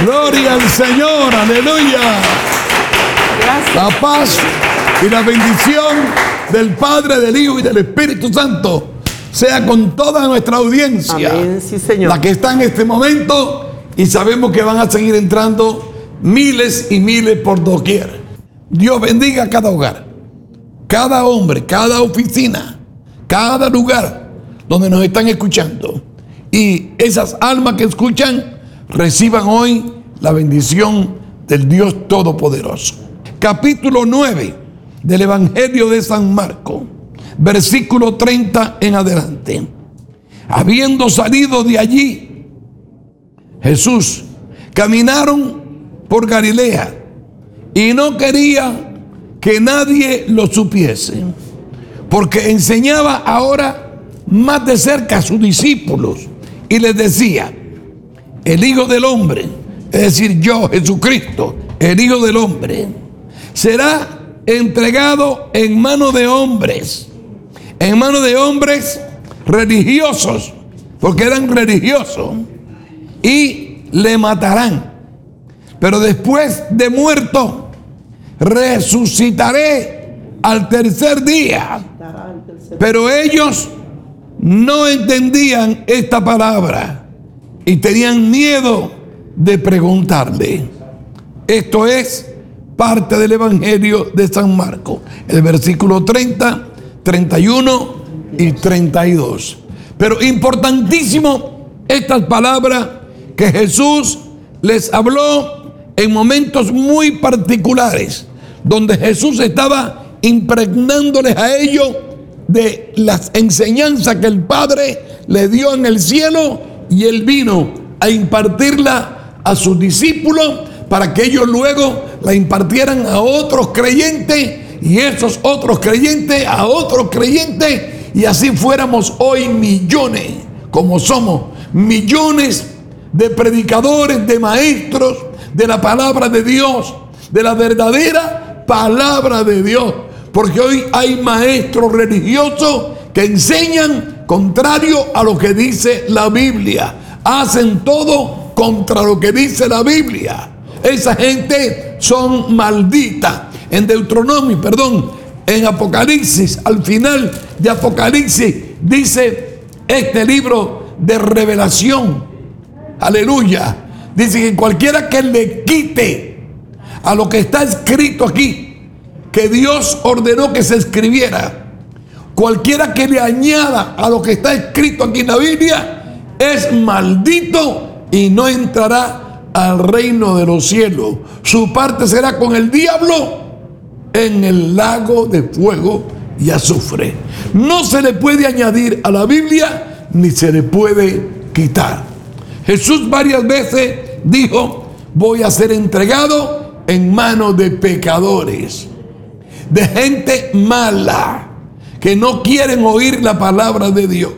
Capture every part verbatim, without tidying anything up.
Gloria al Señor, aleluya. Gracias. La paz y la bendición del Padre, del Hijo y del Espíritu Santo sea con toda nuestra audiencia. Amén, sí, Señor. La que está en este momento, y sabemos que van a seguir entrando miles y miles por doquier. Dios bendiga cada hogar, cada hombre, cada oficina, cada lugar donde nos están escuchando. Y esas almas que escuchan reciban hoy la bendición del Dios Todopoderoso. Capítulo nueve del Evangelio de San Marcos, versículo treinta en adelante. Habiendo salido de allí, Jesús, caminaron por Galilea y no quería que nadie lo supiese, porque enseñaba ahora más de cerca a sus discípulos y les decía: el Hijo del Hombre, es decir, yo, Jesucristo, el Hijo del Hombre, será entregado en manos de hombres, en manos de hombres religiosos, porque eran religiosos, y le matarán. Pero después de muerto, resucitaré al tercer día. Pero ellos no entendían esta palabra y tenían miedo de preguntarle. Esto es parte del Evangelio de San Marcos, el versículo treinta, treinta y uno y treinta y dos. Pero importantísimo estas palabras que Jesús les habló en momentos muy particulares, donde Jesús estaba impregnándoles a ellos de las enseñanzas que el Padre le dio en el cielo, y Él vino a impartirla a sus discípulos para que ellos luego la impartieran a otros creyentes, y esos otros creyentes a otros creyentes, y así fuéramos hoy millones, como somos millones de predicadores, de maestros de la palabra de Dios, de la verdadera palabra de Dios. Porque hoy hay maestros religiosos que enseñan contrario a lo que dice la Biblia. Hacen todo contra lo que dice la Biblia. Esa gente son malditas. En Deuteronomio, perdón, en Apocalipsis, al final de Apocalipsis, dice este libro de revelación, aleluya, dice que cualquiera que le quite a lo que está escrito aquí, que Dios ordenó que se escribiera, cualquiera que le añada a lo que está escrito aquí en la Biblia, es maldito y no entrará al reino de los cielos. Su parte será con el diablo en el lago de fuego y azufre. No se le puede añadir a la Biblia ni se le puede quitar. Jesús varias veces dijo: voy a ser entregado en manos de pecadores, de gente mala, que no quieren oír la palabra de Dios.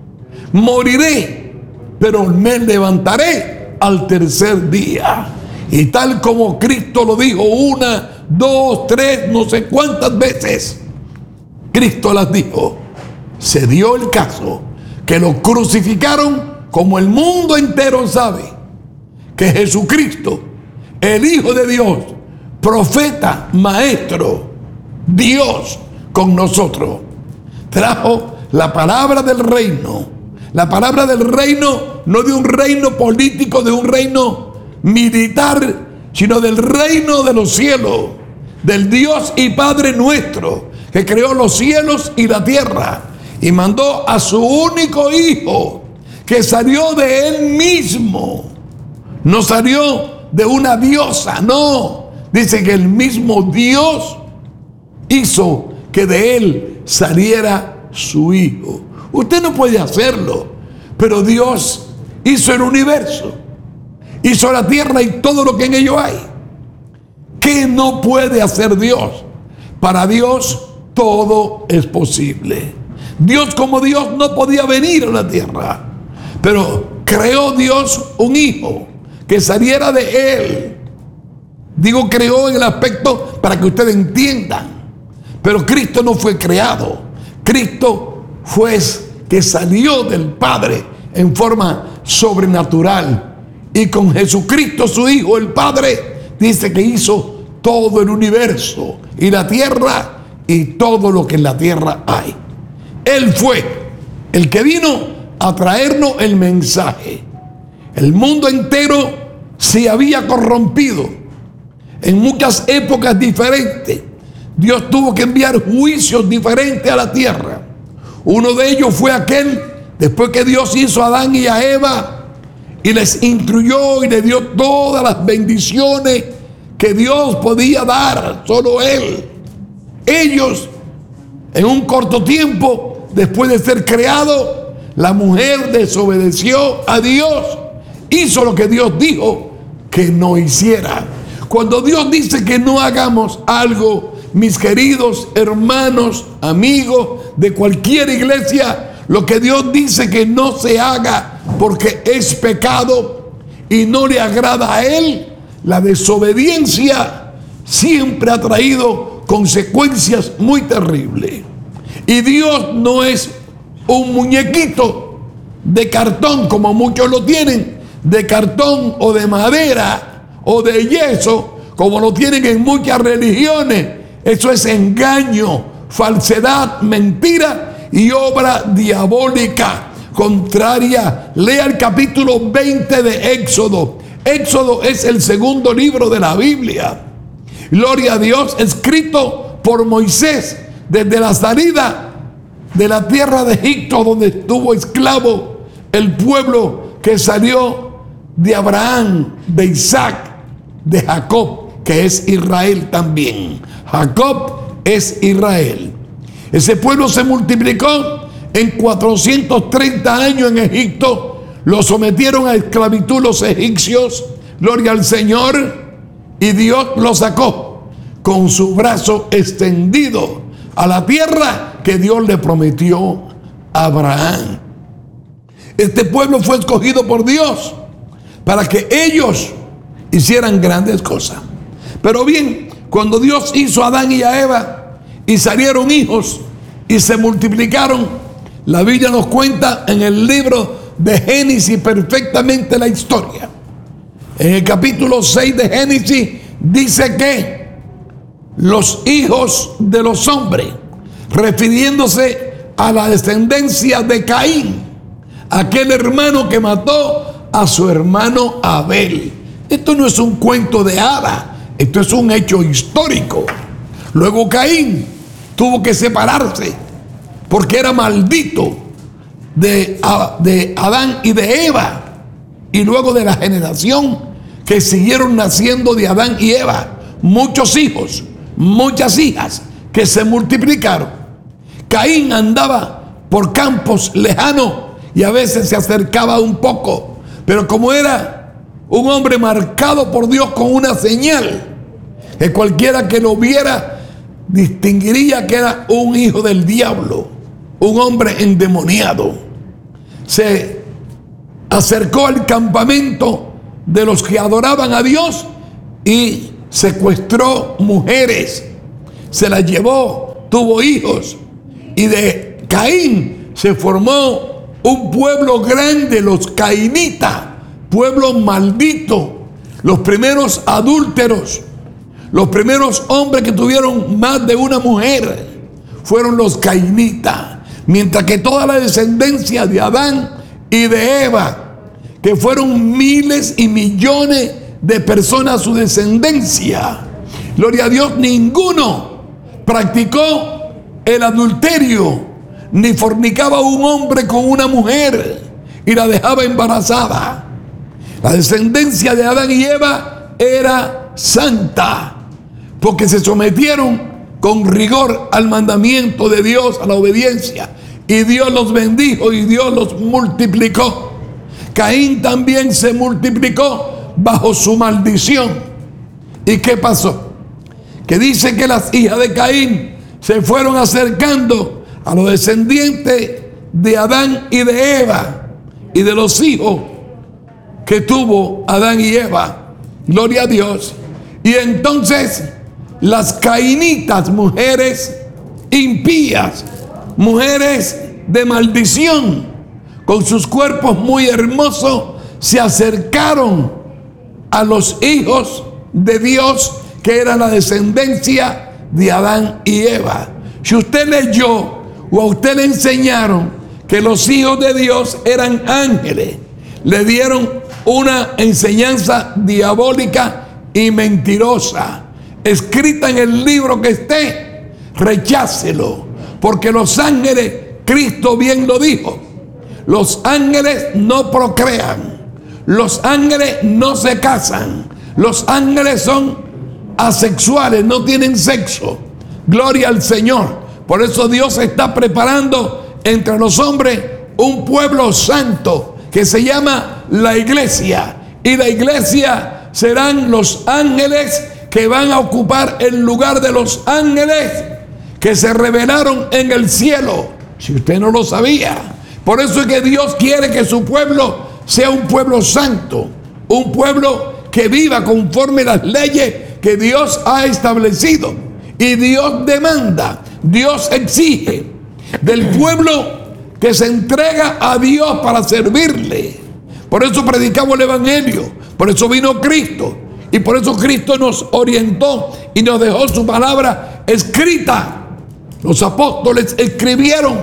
Moriré, pero me levantaré al tercer día. Y tal como Cristo lo dijo una, dos, tres, no sé cuántas veces, Cristo las dijo. Se dio el caso que lo crucificaron, como el mundo entero sabe que Jesucristo, el Hijo de Dios, profeta, maestro, Dios con nosotros, trajo la palabra del reino. La palabra del reino, no de un reino político, de un reino militar, sino del reino de los cielos, del Dios y Padre nuestro, que creó los cielos y la tierra, y mandó a su único Hijo, que salió de Él mismo. No salió de una diosa, no. Dice que el mismo Dios hizo que de Él saliera su Hijo. Usted no puede hacerlo, pero Dios hizo el universo, hizo la tierra y todo lo que en ello hay. ¿Qué no puede hacer Dios? Para Dios todo es posible. Dios como Dios no podía venir a la tierra, pero creó Dios un Hijo que saliera de Él. Digo creó en el aspecto para que ustedes entiendan, pero Cristo no fue creado. Cristo fue que salió del Padre en forma sobrenatural y con Jesucristo su Hijo, el Padre, dice que hizo todo el universo y la tierra y todo lo que en la tierra hay. Él fue el que vino a traernos el mensaje. El mundo entero se había corrompido en muchas épocas diferentes. Dios tuvo que enviar juicios diferentes a la tierra. Uno de ellos fue aquel, después que Dios hizo a Adán y a Eva y les instruyó y les dio todas las bendiciones que Dios podía dar, solo Él. Ellos, en un corto tiempo, después de ser creado, la mujer desobedeció a Dios, hizo lo que Dios dijo que no hiciera. Cuando Dios dice que no hagamos algo, mis queridos hermanos, amigos de cualquier iglesia, lo que Dios dice que no se haga porque es pecado y no le agrada a Él, la desobediencia siempre ha traído consecuencias muy terribles. Y Dios no es un muñequito de cartón como muchos lo tienen, de cartón o de madera o de yeso como lo tienen en muchas religiones. Eso es engaño, falsedad, mentira y obra diabólica contraria. Lea el capítulo veinte de Éxodo. Éxodo es el segundo libro de la Biblia. Gloria a Dios, escrito por Moisés desde la salida de la tierra de Egipto, donde estuvo esclavo el pueblo que salió de Abraham, de Isaac, de Jacob, que es Israel también. Jacob es Israel. Ese pueblo se multiplicó en cuatrocientos treinta años en Egipto. Lo sometieron a esclavitud los egipcios, gloria al Señor, y Dios lo sacó con su brazo extendido a la tierra que Dios le prometió a Abraham. Este pueblo fue escogido por Dios para que ellos hicieran grandes cosas. Pero bien, cuando Dios hizo a Adán y a Eva y salieron hijos y se multiplicaron, la Biblia nos cuenta en el libro de Génesis perfectamente la historia. En el capítulo seis de Génesis dice que los hijos de los hombres, refiriéndose a la descendencia de Caín, aquel hermano que mató a su hermano Abel. Esto no es un cuento de hadas, esto es un hecho histórico. Luego Caín tuvo que separarse porque era maldito de, de Adán y de Eva, y luego de la generación que siguieron naciendo de Adán y Eva, muchos hijos, muchas hijas que se multiplicaron. Caín andaba por campos lejanos y a veces se acercaba un poco, pero como era un hombre marcado por Dios con una señal, que cualquiera que lo viera distinguiría que era un hijo del diablo, un hombre endemoniado, se acercó al campamento de los que adoraban a Dios y secuestró mujeres, se las llevó, tuvo hijos, y de Caín se formó un pueblo grande, los cainitas, pueblo maldito, los primeros adúlteros, los primeros hombres que tuvieron más de una mujer fueron los cainitas. Mientras que toda la descendencia de Adán y de Eva, que fueron miles y millones de personas su descendencia, gloria a Dios, ninguno practicó el adulterio, ni fornicaba un hombre con una mujer y la dejaba embarazada. La descendencia de Adán y Eva era santa, porque se sometieron con rigor al mandamiento de Dios, a la obediencia, y Dios los bendijo y Dios los multiplicó. Caín también se multiplicó bajo su maldición. ¿Y qué pasó? Que dice que las hijas de Caín se fueron acercando a los descendientes de Adán y de Eva, y de los hijos que tuvo Adán y Eva, gloria a Dios. Y entonces las cainitas, mujeres impías, mujeres de maldición, con sus cuerpos muy hermosos, se acercaron a los hijos de Dios, que era la descendencia de Adán y Eva. Si usted leyó o a usted le enseñaron que los hijos de Dios eran ángeles, le dieron una enseñanza diabólica y mentirosa, escrita en el libro que esté, rechácelo, porque los ángeles, Cristo bien lo dijo, los ángeles no procrean, los ángeles no se casan, los ángeles son asexuales, no tienen sexo. Gloria al Señor. Por eso Dios está preparando entre los hombres un pueblo santo que se llama la iglesia, y la iglesia serán los ángeles que van a ocupar el lugar de los ángeles que se revelaron en el cielo, si usted no lo sabía. Por eso es que Dios quiere que su pueblo sea un pueblo santo, un pueblo que viva conforme a las leyes que Dios ha establecido. Y Dios demanda, Dios exige del pueblo que se entrega a Dios para servirle. Por eso predicamos el evangelio, por eso vino Cristo, y por eso Cristo nos orientó y nos dejó su palabra escrita. Los apóstoles escribieron,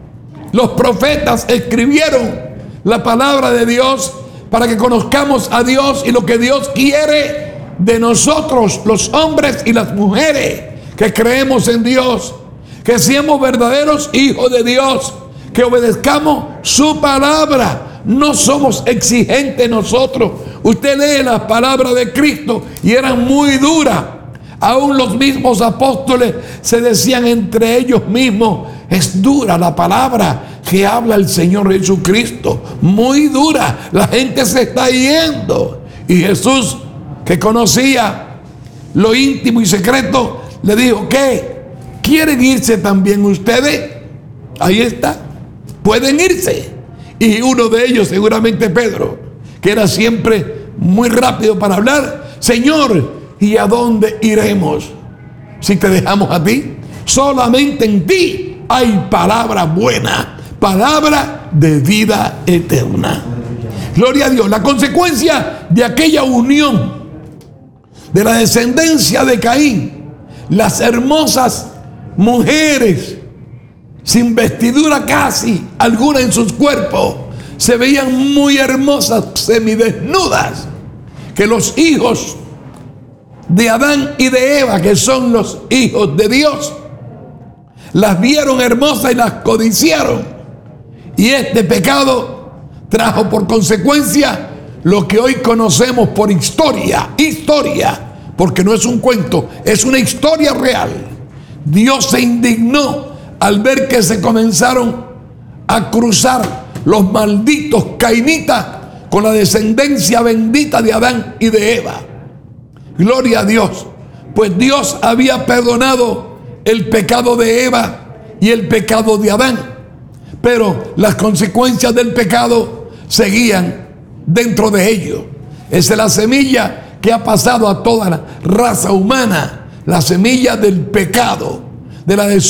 los profetas escribieron la palabra de Dios para que conozcamos a Dios y lo que Dios quiere de nosotros, los hombres y las mujeres que creemos en Dios, que seamos verdaderos hijos de Dios, que obedezcamos su palabra. No somos exigentes nosotros. Usted lee las palabras de Cristo y eran muy duras. Aún los mismos apóstoles se decían entre ellos mismos: es dura la palabra que habla el Señor Jesucristo, muy dura, la gente se está yendo. Y Jesús, que conocía lo íntimo y secreto, le dijo: ¿qué? ¿Quieren irse también ustedes? Ahí está, pueden irse. Y uno de ellos, seguramente Pedro, que era siempre muy rápido para hablar: Señor, ¿y a dónde iremos si te dejamos a ti? Solamente en ti hay palabra buena, palabra de vida eterna. Gloria a Dios. La consecuencia de aquella unión de la descendencia de Caín, las hermosas mujeres sin vestidura casi alguna en sus cuerpos, se veían muy hermosas, semidesnudas, que los hijos de Adán y de Eva, que son los hijos de Dios, las vieron hermosas y las codiciaron. Y este pecado trajo por consecuencia lo que hoy conocemos por historia, historia, porque no es un cuento, es una historia real. Dios se indignó al ver que se comenzaron a cruzar los malditos cainitas con la descendencia bendita de Adán y de Eva. Gloria a Dios, pues Dios había perdonado el pecado de Eva y el pecado de Adán, pero las consecuencias del pecado seguían dentro de ellos. Esa es la semilla que ha pasado a toda la raza humana, la semilla del pecado, de la desobediencia.